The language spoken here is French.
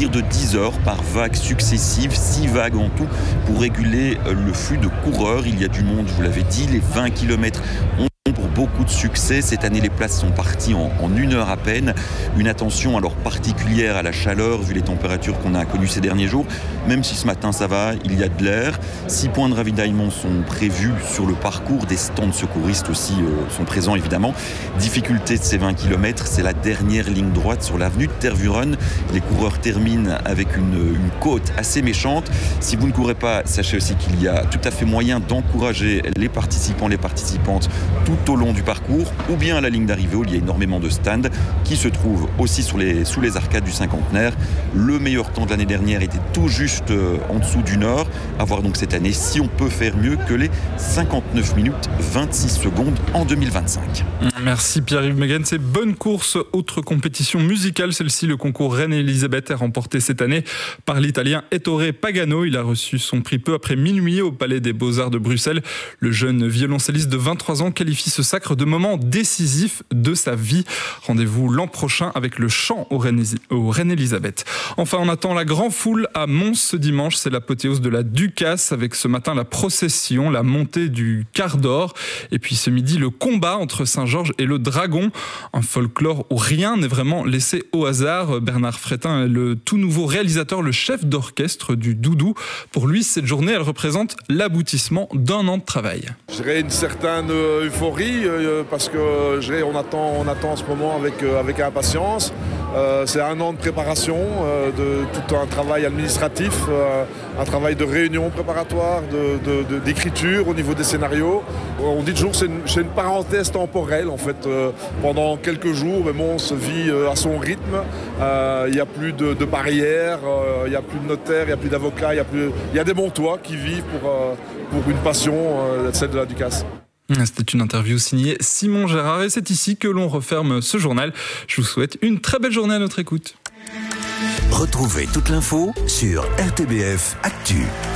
partir de 10 heures par vagues successives, 6 vagues en tout, pour réguler le flux de coureurs. Il y a du monde, je vous l'avais dit, les 20 km ont pour beaucoup de succès. Cette année, les places sont parties en 1 heure à peine. Une attention alors particulière à la chaleur, vu les températures qu'on a connues ces derniers jours. Même si ce matin, ça va, il y a de l'air. 6 points de ravitaillement sont prévus sur le parcours. Des stands secouristes aussi sont présents, évidemment. Difficulté de ces 20 km, c'est la dernière ligne droite sur l'avenue de Tervuren. Les coureurs terminent avec une côte assez méchante. Si vous ne courez pas, sachez aussi qu'il y a tout à fait moyen d'encourager les participants, les participantes tout au long du parcours, ou bien à la ligne d'arrivée où il y a énormément de stands qui se trouvent aussi sous les arcades du cinquantenaire. Le meilleur temps de l'année dernière était tout juste en dessous d'1 heure. À voir donc cette année si on peut faire mieux que les 59 minutes 26 secondes en 2025. Merci Pierre-Yves Meguen. C'est bonne course. Autre compétition musicale, celle-ci, le concours Reine Elisabeth est remporté cette année par l'Italien Ettore Pagano. Il a reçu son prix peu après minuit au Palais des Beaux-Arts de Bruxelles. Le jeune violoncelliste de 23 ans qualifie ce sacre de moment décisif de sa vie. Rendez-vous l'an prochain avec le chant aux Reine Elisabeth. Enfin, on attend la grande foule à Mons ce dimanche. C'est l'apothéose de la Ducasse avec ce matin la procession, la montée du quart d'or et puis ce midi le combat entre Saint-Georges et le Dragon. Un folklore où rien n'est vraiment laissé au hasard. Bernard Frétin est le tout nouveau réalisateur, le chef d'orchestre du Doudou. Pour lui, cette journée, elle représente l'aboutissement d'1 an de travail. Je dirais une certaine euphorie parce que on attend ce moment avec impatience. C'est 1 an de préparation, de tout un travail administratif, un travail de réunion préparatoire, d'écriture au niveau des scénarios. On dit toujours que c'est une parenthèse temporelle en fait. Pendant quelques jours, on se vit à son rythme. Il n'y a plus de barrières, il n'y a plus de notaires, il n'y a plus d'avocats, il y a des Montois qui vivent pour une passion, celle de la Ducasse. C'était une interview signée Simon Gérard et c'est ici que l'on referme ce journal. Je vous souhaite une très belle journée à notre écoute. Retrouvez toute l'info sur RTBF Actu.